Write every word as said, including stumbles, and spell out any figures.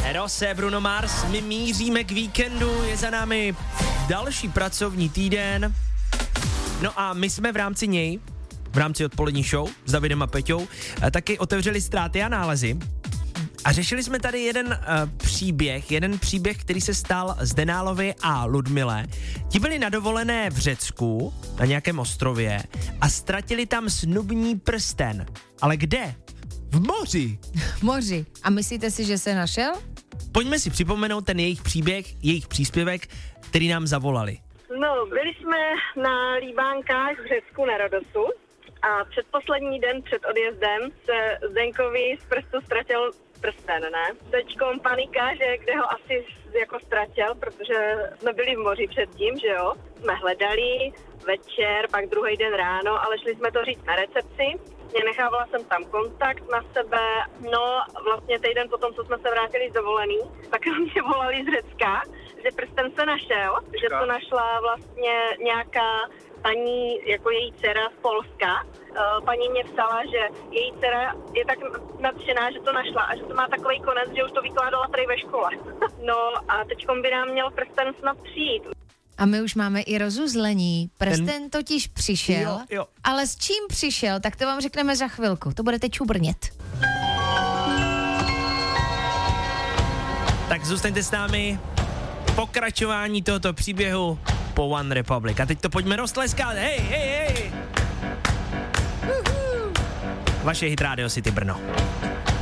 Rose, Bruno Mars, my míříme k víkendu, je za námi další pracovní týden. No a my jsme v rámci něj, v rámci odpolední show s Davidem a Peťou, taky otevřeli ztráty a nálezy. A řešili jsme tady jeden uh, příběh, jeden příběh, který se stal Zdenálovi a Ludmile. Ti byli na dovolené v Řecku, na nějakém ostrově a ztratili tam snubní prsten. Ale kde? V moři. V moři. A myslíte si, že se našel? Pojďme si připomenout ten jejich příběh, jejich příspěvek, který nám zavolali. No, byli jsme na Líbánkách v Řecku na Rodosu a předposlední den před odjezdem se Zdenkovi z prstu ztratil prsten, ne? Teďkom panika, že kde ho asi jako ztratil, protože jsme byli v moři předtím, že jo? Jsme hledali večer, pak druhý den ráno, ale šli jsme to říct na recepci. Nechávala jsem tam kontakt na sebe, no vlastně týden potom, co jsme se vrátili z dovolený, tak mě volali z Řecka, že prsten se našel, že to našla vlastně nějaká paní, jako její dcera z Polska. Paní mě psala, že její dcera je tak nadšená, že to našla a že to má takový konec, že už to vykládala prej ve škole. No a teďkom by nám měl prsten snad přijít. A my už máme i rozuzlení. Prsten Ten... totiž přišel, jo, jo. ale s čím přišel, tak to vám řekneme za chvilku. To budete čubrnět. Tak zůstaňte s námi. Pokračování tohoto příběhu po One Republic. A teď to pojďme roztleskat. Hej, hej, hej. Vaše Hit Radio City Brno.